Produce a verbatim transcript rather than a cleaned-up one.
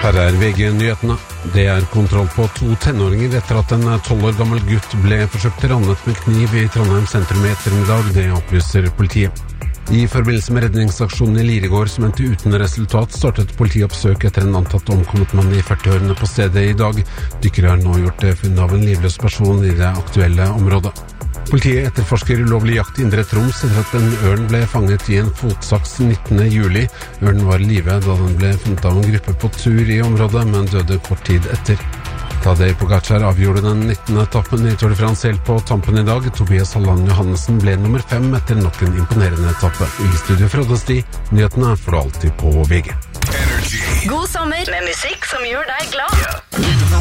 Her er V G-nyhetene. Det er kontroll på to tenåringer etter at en tolv år gammel gutt ble forsøkt rannet med kniv i Trondheim sentrum i ettermiddag, det opplyser politiet. I forbindelse med redningsaksjonen i Liregård som endte uten resultat, startet politiet oppsøk etter en antatt omkommet mann i førtiårene på stedet i dag. Dykkere har nå gjort funn av en livløs person i det aktuelle området. Politiet etterforsker ulovlig jakt i Indre Troms etter at en ørn ble fanget i en fotsaks nittende juli. Ørnen var i live da den ble funnet av en gruppe på tur i området, men døde kort tid etter. Tadej Pogacar avgjorde den nittende etappen i Tour de France helt på tampen i dag. Tobias Halland Johannessen ble nummer fem etter nok en imponerende etappe. I studio fra Sti, nyhetene får du alltid på V G. God sommer med musikk som gjør deg glad.